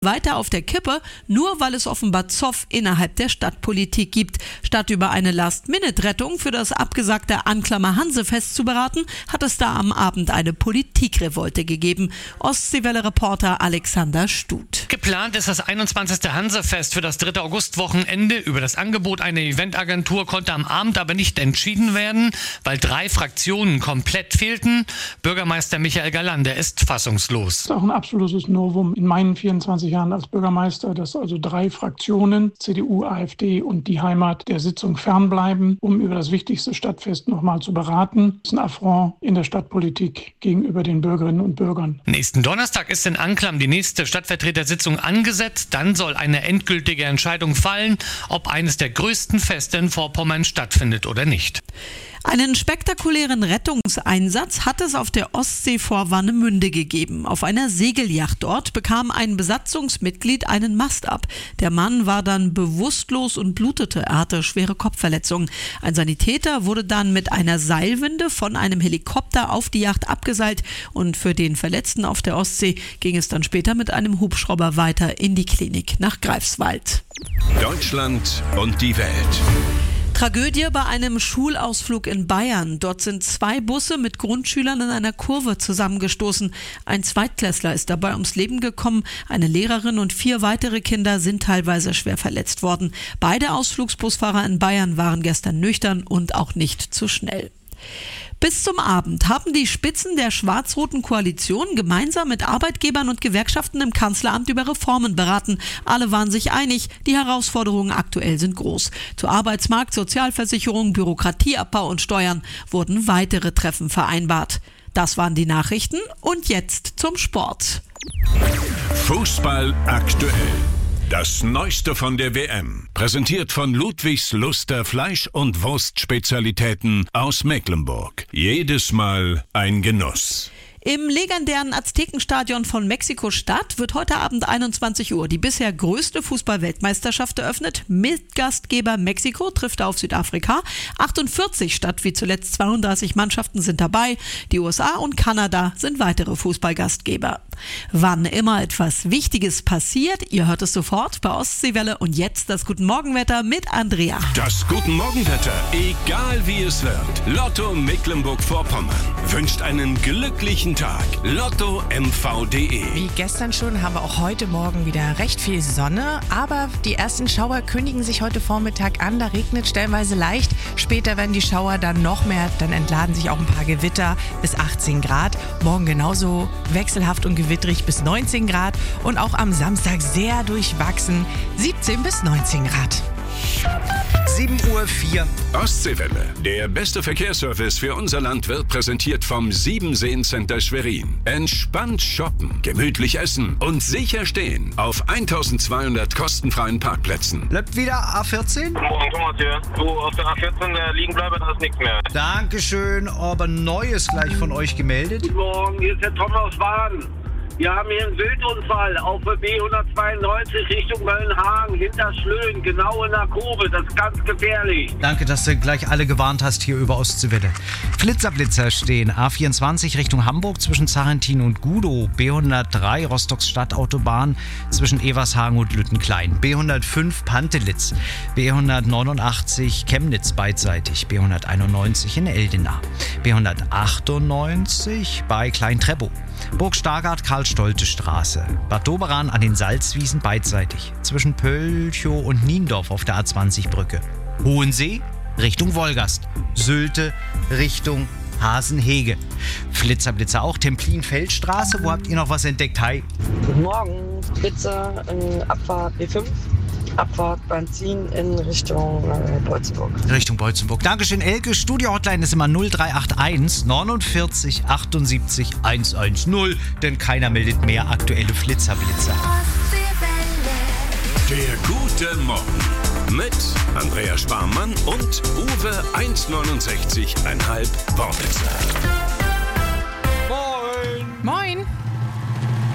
weiter auf der Kippe, nur weil es offenbar Zoff innerhalb der Stadtpolitik gibt. Statt über eine Last-Minute-Rettung für das abgesagte Anklammer Hansefest zu beraten, hat es da am Abend eine Politikrevolte gegeben. Ostseewelle-Reporter Alexander Stut. Geplant ist das 21. Hansefest für das 3. August-Wochenende. Über das Angebot einer Eventagentur konnte am Abend aber nicht entschieden werden, weil 3 Fraktionen komplett fehlten. Bürgermeister Michael Galland ist fassungslos. Das ist auch ein absolutes Novum in meinen 24 Jahren als Bürgermeister, dass also 3 Fraktionen, CDU, AfD und die Heimat, der Sitzung fernbleiben, um über das wichtigste Stadtfest nochmal zu beraten. Das ist ein Affront in der Stadtpolitik gegenüber den Bürgerinnen und Bürgern. Nächsten Donnerstag ist in Anklam die nächste Stadtvertretersitzung angesetzt. Dann soll eine endgültige Entscheidung fallen, ob eines der größten Feste in Vorpommern stattfindet oder nicht. Einen spektakulären Rettungseinsatz hat es auf der Ostsee vor Warnemünde gegeben. Auf einer Segelyacht dort bekam ein Besatzungsmitglied einen Mast ab. Der Mann war dann bewusstlos und blutete. Er hatte schwere Kopfverletzungen. Ein Sanitäter wurde dann mit einer Seilwinde von einem Helikopter auf die Yacht abgeseilt und für den Verletzten auf der Ostsee ging es dann später mit einem Hubschrauber weiter in die Klinik nach Greifswald. Deutschland und die Welt. Tragödie bei einem Schulausflug in Bayern. Dort sind 2 Busse mit Grundschülern in einer Kurve zusammengestoßen. Ein Zweitklässler ist dabei ums Leben gekommen. Eine Lehrerin und 4 weitere Kinder sind teilweise schwer verletzt worden. Beide Ausflugsbusfahrer in Bayern waren gestern nüchtern und auch nicht zu schnell. Bis zum Abend haben die Spitzen der schwarz-roten Koalition gemeinsam mit Arbeitgebern und Gewerkschaften im Kanzleramt über Reformen beraten. Alle waren sich einig, die Herausforderungen aktuell sind groß. Zu Arbeitsmarkt, Sozialversicherung, Bürokratieabbau und Steuern wurden weitere Treffen vereinbart. Das waren die Nachrichten und jetzt zum Sport. Fußball aktuell. Das Neueste von der WM, präsentiert von Ludwigs Luster Fleisch- und Wurstspezialitäten aus Mecklenburg. Jedes Mal ein Genuss. Im legendären Aztekenstadion von Mexiko-Stadt wird heute Abend 21 Uhr die bisher größte Fußball-Weltmeisterschaft eröffnet. Mitgastgeber Mexiko trifft auf Südafrika. 48 statt wie zuletzt 32 Mannschaften sind dabei. Die USA und Kanada sind weitere Fußballgastgeber. Wann immer etwas Wichtiges passiert, ihr hört es sofort bei Ostseewelle und jetzt das Guten Morgenwetter mit Andrea. Das Guten Morgenwetter, egal wie es wird. Lotto Mecklenburg-Vorpommern wünscht einen glücklichen Tag. LottoMV.de. Wie gestern schon haben wir auch heute Morgen wieder recht viel Sonne, aber die ersten Schauer kündigen sich heute Vormittag an. Da regnet stellenweise leicht. Später werden die Schauer dann noch mehr, dann entladen sich auch ein paar Gewitter bis 18 Grad. Morgen genauso wechselhaft und gewittrig bis 19 Grad und auch am Samstag sehr durchwachsen 17 bis 19 Grad. 7:04 Uhr. Ostseewelle. Der beste Verkehrsservice für unser Land wird präsentiert vom Siebenseen-Center Schwerin. Entspannt shoppen, gemütlich essen und sicher stehen auf 1200 kostenfreien Parkplätzen. Bleibt wieder A14? Guten Morgen, Thomas hier. Du, auf der A14 liegen bleiben, da ist nichts mehr. Dankeschön, aber Neues gleich von euch gemeldet. Guten Morgen, hier ist der Tom aus Baden. Wir haben hier einen Wildunfall auf der B192 Richtung Möllenhagen, hinter Schlöen, genau in der Kurve. Das ist ganz gefährlich. Danke, dass du gleich alle gewarnt hast hier über Ostseewelle. Flitzer stehen. A24 Richtung Hamburg zwischen Zarentin und Gudow. B103 Rostocks Stadtautobahn zwischen Evershagen und Lüttenklein. B105 Pantelitz. B189 Chemnitz beidseitig. B191 in Eldena. B198 bei Klein-Treppow. Burg Stargard, Karl-Stolte-Straße. Bad Doberan an den Salzwiesen beidseitig. Zwischen Pölchow und Niendorf auf der A20-Brücke. Hohensee Richtung Wolgast. Sylte Richtung Hasenhege. Flitzer auch. Templin-Feldstraße. Wo habt ihr noch was entdeckt? Hi. Guten Morgen. Flitzer in Abfahrt B5. Abfahrt Benzin in Richtung Beutzenburg. Richtung Beutzenburg. Dankeschön, Elke. Studio-Hotline ist immer 0381 49 78 110, denn keiner meldet mehr aktuelle Flitzer. Der gute Morgen mit Andrea Sparmann und Uwe 1,69,5 Wortwitzer. Moin.